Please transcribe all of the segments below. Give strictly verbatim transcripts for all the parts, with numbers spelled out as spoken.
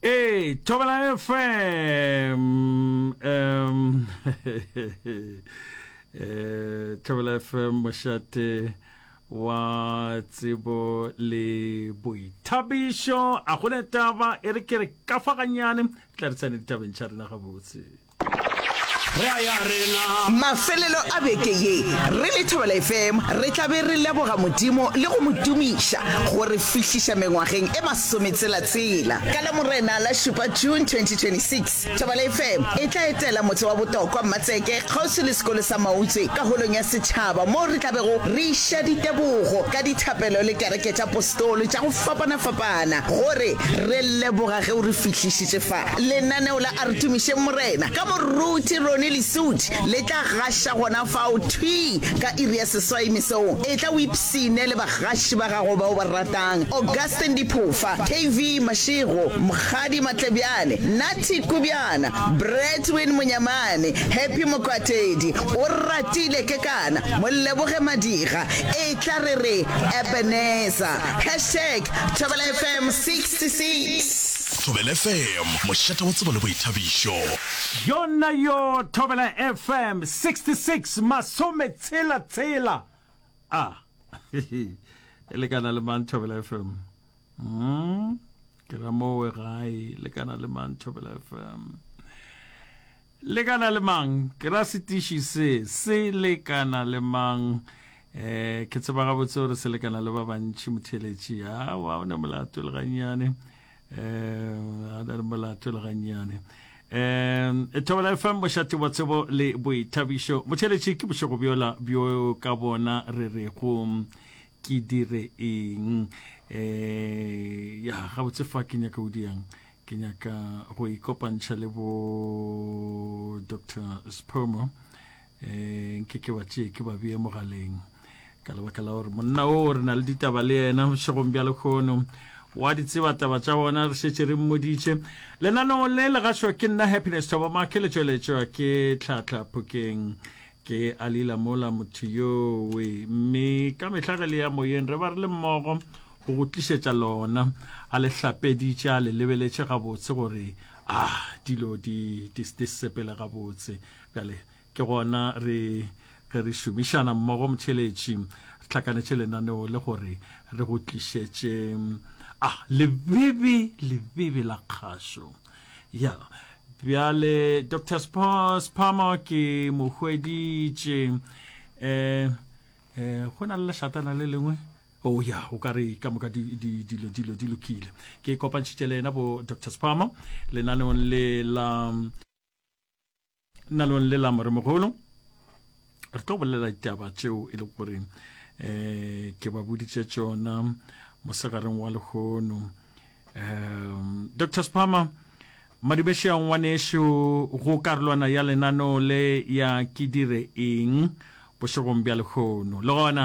Hey, Thobela F M. Um, Thobela F M mošate wa tsebo le boithabišo a gone taba e re kere ka fa ganyane tla re tsane ditabeng tša rena gabotse. Mafelelo a beke ye re le Thobela F M re tla be re leboga modimo le go modumiša gore fihliša mengwageng e masometshela-tshela ka la morena la šupa June twenty twenty-six. Thobela F M e tla etela motse wa Botokwa Matseke kgauswi le sekolo sa Mautswe ka holong ya setšhaba mo re tla bego re iša ditebogo ka dithapelo le kereke tša apostolo tša go fapana-fapana gore re leboga ge o re fihlišitše fa. Lenaneo la a re tumiše morena ka moruti Ronnie Lesudi le tla gaša gona fao thwi ka iri ya seswai mesong e tla o ipsine le bagaši ba gago bao ba ratang Augustine Diphofa, K V Mashego, Mkhadi Matlebyane, Nati Kubiana, Bretwin Munyamane, Happy Mokwatedi, o ratile Kekana, Moleboge Madiga, e tla re re Ebenezer hashtag Thobela F M sixty-six. Thobela F M mošate wa tsebo le boithabišo. Yona yo Thobela F M sixty-six masometshela-tshela. Ah, le kana le man Thobela F M. Hmm, ke ra mo e gae le kana le man Thobela F M. Le kana le mang ke ra setiši se se le kana le mang eh ke tseba gabotse gore se le kana le ba bantši motheletši ya wa o ne molato le ganyane. eh a da molato le ganyane. Um, Thobela F M mošate wa tsebo le boithabišo motheletši ke bošego bjola bjo ka bona re re go ke dire eng eh ya gabotse fa ke nyaka o diang ke nyaka go ikopantšha le bo Doctor Spomo eh ke ke ba tše ke ba bie mogaleng ka lebaka la gore monna o re na le ditaba le yena bošegong bja lekgono wa di tseba taba tša bona re šetše re mmoditše lenaneo le le gašwa ke nna Happiness Thobo makeletšweletšwa ke Tlhatla Phokeng ke alila mola motho yo we mme ka mehlage le ya moyeng re ba re le mmogo go go tlišetša lona a le hlapeditše a le lebeletše gabotse gore ah dilo di di sepele gabotse bjale ke gona re ge re šomišana mmogo motheletši re hlakanetše lenaneo le gore re go tlišetše ah lebibi lebibi la kgašo ya bjale Doctor Spama ke mo hweditše eh eh go na le shatana le lengwe oh ya o ka re ka moka di di dilo dilo di lokile ke kopantšitše le ena bo Doctor Spama le na le la na le la moremogolo re tlo bolela ditaba tšeo e le gore eh ke ba boditše tšona mosegareng wa lekgono. um Doctor Spama madibešia ngwanesho go karolwana ya lenano le ya ke dire eng bošegong bja lekgono le gona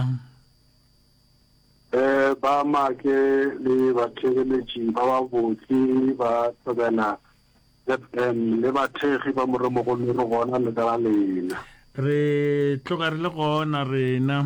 eh ba ma ke le ba thegeletši ba ba botse ba Thobela le ba thegi ba moremogolo re gona le ka lena re tloga re le gona rena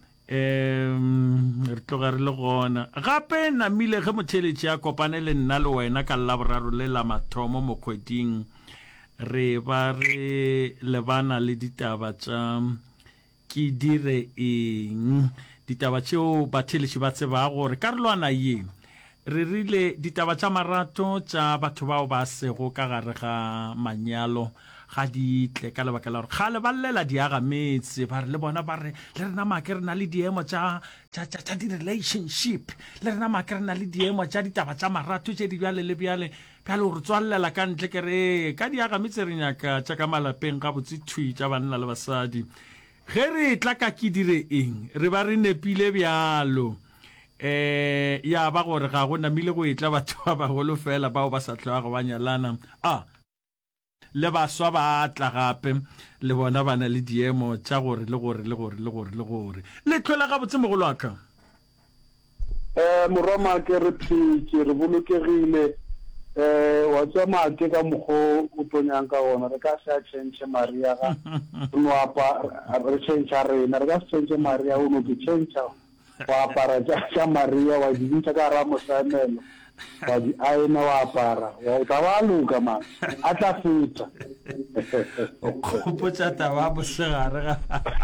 um re tloga re le gona gape namile ge motheletši a kopane le nna le wena ka laboraro le la mathomo mo kgweding re ba re lebana le ditaba tša ke dire eng ditaba tšeo batheletši ba tseba gore karolwana ye re rile ditaba tša marato tša batho bao ba sego ka gare ga manyalo ga di tle ka lebaka la gore ga le ballela di aga metse ba re le bona ba re le rena make re na le diemo tša tša di relationship le rena make re na le diemo tša ditaba tša marato tše di bjale le bjale bjale gore tswallela ka ntle ke re ka di aga metse re nyaka tša ka malapeng ga botse thui tša banna le basadi ge re tla ka ke dire eng re ba re nepile bjalo eh ya ba gore ga go namile go etla batho ba bagolo fela bao ba sa tloga ba nyalana ah le baswa ba tla gape le bona bana le diemo tša gore le gore le gore le gore le gore le tlhola gabotse mogolo wa ka eh moroma ke re phitše re bolokegile eh wa tsama ke ka mokgo o tonyang ka ona re ka sa change Maria ga no apa re change rena re ka change Maria o no ke change wa para tša Maria wa di ntša ka ra mosanelo wa di aena wa apara wa ta wa luka man a tla feta o khopotsa taba bosegare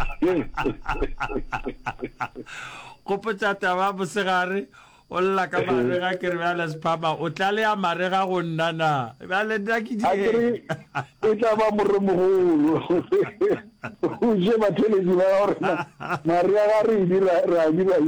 khopotsa taba bosegare o lla ka marega ke re bala sepama o tla le ya marega go nnana bale nna ke di e tla ba morre mogolo o je ba tele di ba rona maria ga re di ra di ba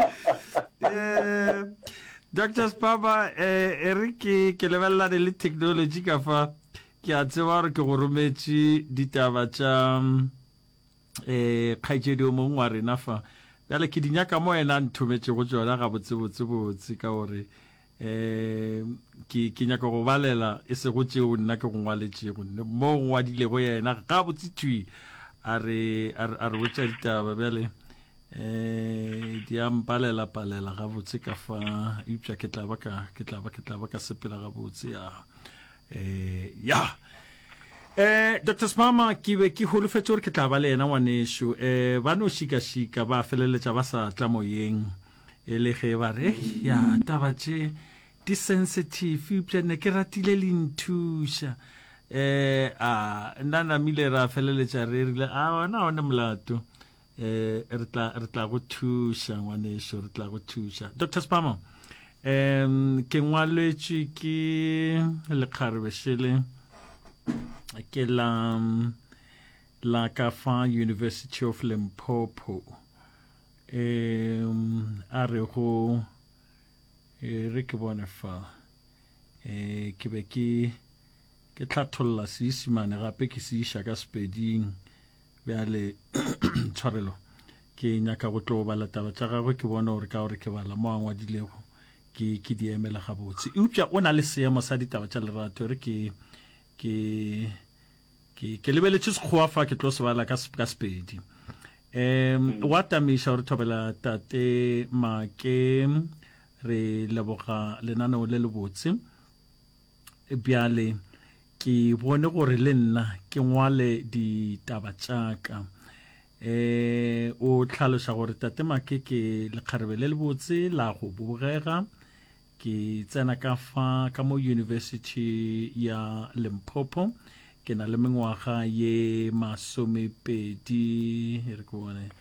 eh Doctor Spaba eh Eriki ke lebella le technology ka fa ke a tseba re ke go rometsi ditaba tsa eh khajedo mo ngwa rena fa bale ke dinya ka mo ena nthometse go tsona ga botse botse botse ka gore eh ke ke nya go balela e se go tseo nna ke go ngwaletse go mo ngwa dile go yena ga botse twi are are wetsa ditaba bale eh di ampalela palela ga botse ka fa ipša ke tla ba ka ke tla ba ke tla ba ka sepela ga botse ya eh ya eh Doctor Spama ke be ke holofetse gore ke tla ba le ena ngwanesho eh ba no shika shika ba feleletša ba sa tla moyeng e le ge ba re ya taba tše di sensitive ipša ne ke ratile le nthusha eh a nna mile ra feleletša re rile a ona ona molato eh re tla re tla go thusha ngwanesho re tla go thusha Doctor Spama em ke ngwaletswe ke le kharibeshele ke la la Kafa University of Limpopo um a re go e re ke bona fa e ke be ke ke tlatholla seesimane gape ke se isha ka Sepeding bjale tshwarelo ke nyaka go tlo bala taba tša gagwe ke bona gore ka gore ke bala mo angwa dilego ke ke di emela ga botse upša o na le seemo sa ditaba tša lerato re ke ke ke ke lebeletse sekgowa fa ke tlo se bala ka ka Sepedi em wa tamisha re thobela tate Make re leboga lenaneo le le botse bjale ke bone gore le nna ke ngwale ditaba tšaka eh o tlhaloša gore tate Make ke lekgarebe le le botse la go bogega ke tsena ka fa ka mo University ya Limpopo ke na le mengwaga ye masomepedi re go bone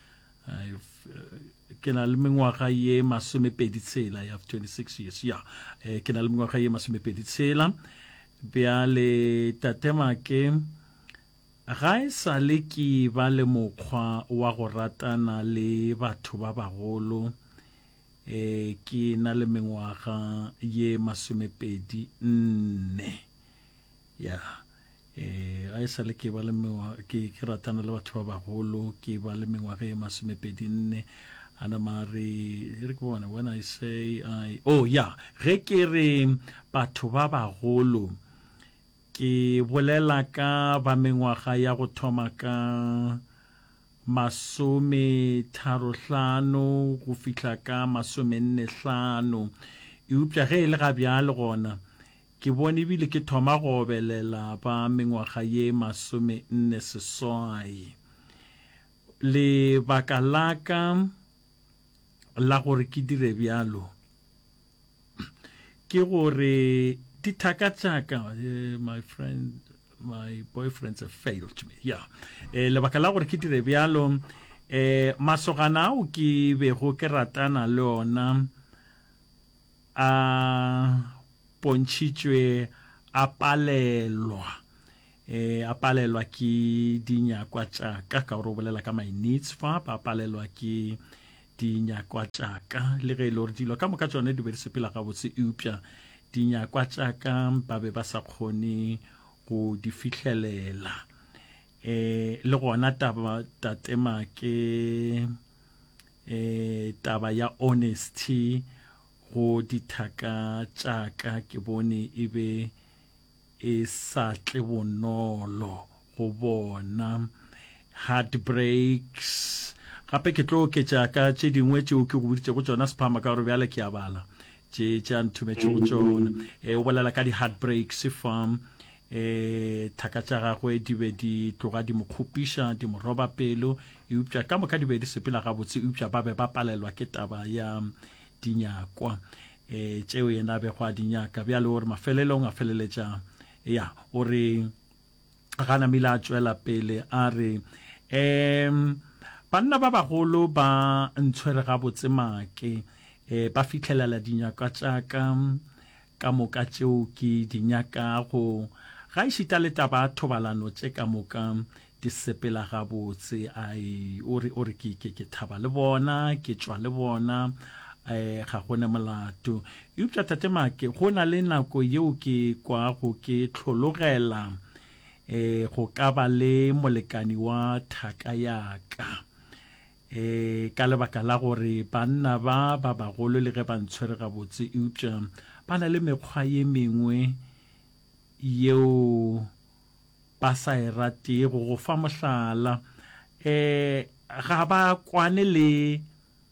ke na le mengwaga ye masomepedi tsela ya twenty-six years ya eh ke na le mengwaga ye masomepedi tsela bjale tate Make ga e sa le ke ba le mokgwa wa go ratana le batho ba bagolo eh ke na le mengwaga ye masomepedi nne ya eh ga e sa le ke ba le mengwaga ke ke ratana le batho ba bagolo ke ba le mengwaga ye masomepedi nne ana mari re go bona when I say I oh yeah ge ke re batho ba bagolo ke bolela ka ba mengwaga ya go thoma ka masome tharo hlano go fihla ka masome nne hlano eupša ge e le ga bjale gona ke bone bile ke thoma go belela ba mengwaga ye masome nne seswai le baka laka la gore ke dire bjalo ke gore dithaka tšaka my friend my boyfriends have failed me yeah eh le baka la gore ke dire bjalo eh masogana o ke bego ke ratana le ona a pontšhitšwe a palelwa eh a palelwa ke dinyakwa tšaka ka gore o bolela ka my needs fa a palelwa ke dinyakwa tšaka le ge e le gore dilo ka moka tšone di be di sepela gabotse eupša dinyakwa tšaka ba be ba sa kgone go di fihlelela eh le gona taba tate Make eh taba ya honesty go dithaka tšaka ke bone e be e sa tle bonolo go bona heartbreaks gape ke tlo ke tšaka tše dingwe tšeo ke go boditše go tšona Sephama ka gore bjale ke a bala tše tša nthometse go tšona eh o bolela ka di-heartbreaks farm eh thaka tša gagwe di be di tloga di mo kgopiša di mo roba pelo eupša ka moka di be di sepela gabotse eupša ba be ba palelwa ke taba ya dinyakwa eh tšeo yena be go a dinyaka bjale gore mafelelong a feleletša ya o re gana mila a tšwela pele a re um banna ba bagolo ba ntshwere gabotse make eh ba fitlhelela dinyaka tša ka ka moka tšeo ke dinyaka go ga išita le taba thobalano tše ka moka di sepela gabotse ai ore ore ke ke ke thaba le bona ke tšwa le bona eh ga gone molato eupša tate make go na le nako yeo ke kwa go ke tlhologela eh go ka ba le molekani wa thaka yaka eh ka lebaka la gore banna ba ba bagolo le ge ba ntshwere gabotse eupša ba na le mekgwa ye mengwe yeo ba sa e rate go fa mohlala eh ga ba kwane le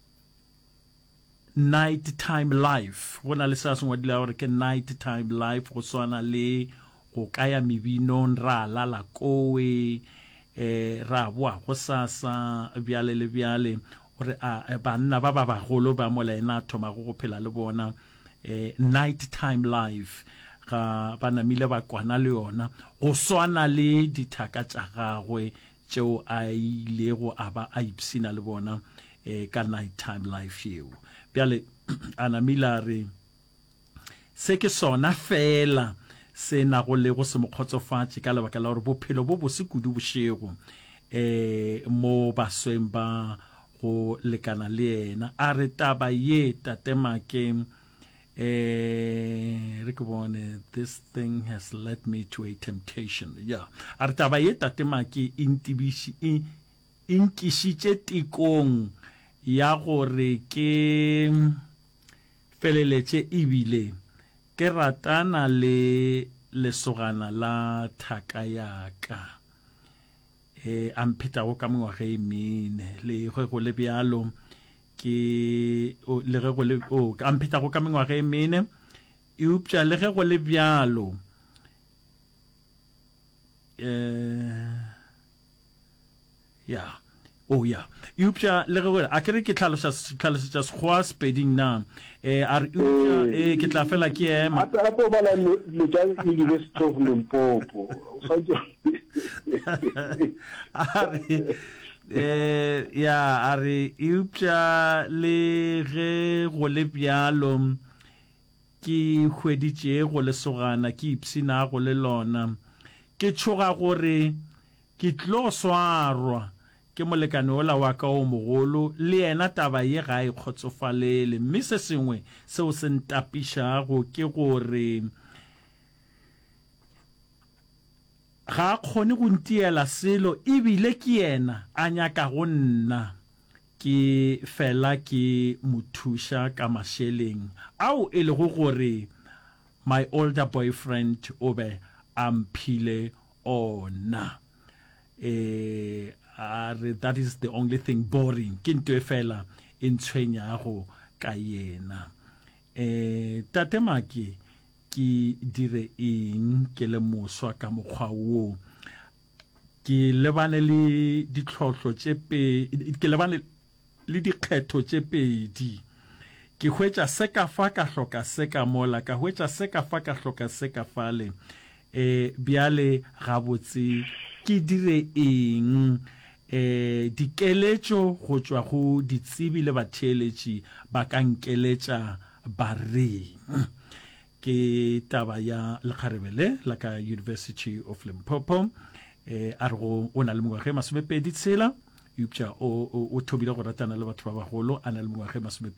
night time life go na le sa sengwe dile gore ke night time life go swana le go kaya mebinong ra lala kowe eh ra boa go sasa bjale le bjale gore a banna ba ba bagolo ba molena thoma go phela le bona eh night time life ga bana mile ba kwana le yona go swana le dithaka tša gagwe tšeo a ile go aba a ipsina le bona eh ka night time life yeo bjale ana milare se ke sona fela se na go le go se mokgotsofatše ka lebaka la gore bophelo bo bo se kudu bošego eh mo basweng ba go lekana le ena a re taba ye tatemake eh re ke bone this thing has led me to a temptation yeah a re taba ye tatemake intibishi inkishitše tikong ya gore ke feleletše ebile ke ratana le lesogana la thaka yaka eh ampheta go ka mengwaga e mene le go go le bjalo ke le ge go le o ampheta go ka mengwaga e mene eupša le ge go le bjalo eh ya oh ya eupša le ge go a kere ke tlhaloša tlhaloša sekgowa speding na eh a re eupša eh ke tla fela ke ema a po bala le ja University of Limpopo are eh ya are eupša le ge go le bjalo ke hweditše go le sogana ke ipsina go le lona ke tšhoga gore ke tlo swarwa ke molekane ola wa ka o mogolo le yena taba ye ga e kgotsofalele mme se sengwe seo se ntapišago ke gore ga kgone go ntiela selo ebile ke yena a nyaka go nna ke fela ke mothuša ka mašeleng ao e lego gore my older boyfriend o be a mphile ona eh Uh, that is the only thing boring ke nto e fela e ntshwenyago ka yena eh tatemake ke dire eng ke le moswa ka mokgwa wo ke lebane le ditlhotlho tše pe ke lebane le dikgetho tše pedi ke hwetša se ka fa ka hloka se ka mola ka hwetša se ka fa ka hloka se ka fale eh bjale gabotse ke dire eng eh dikeletšo go tšwa go ditsebi le batheeletši ba ka nkeletša ba reng ke taba ya lekgarebele la ka University of Limpopo eh a re go o na le mengwaga e masomepedi tshela eupša o o thobile go ratana le batho ba bagolo a na le mengwaga e masomepedi